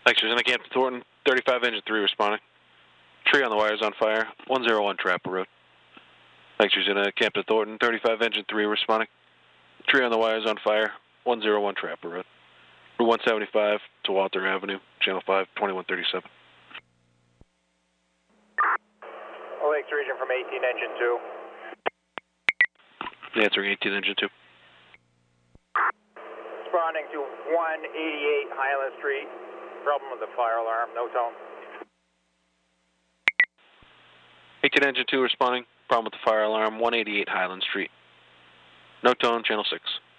Thanks, Lieutenant Captain Thornton. 35 engine 3 responding. Tree on the wires on fire. 101 Trapper Road. Thanks, Lieutenant Captain Thornton. 35 engine 3 responding. Tree on the wires on fire. 101 Trapper Road. Route 175 to Walter Avenue, Channel 5, 2137. Lakes Region from 18 engine 2. Answering 18 engine 2. Responding to 188 Highland Street. Problem with the fire alarm, no tone. 18 engine 2 responding. Problem with the fire alarm, 188 Highland Street. No tone, Channel 6.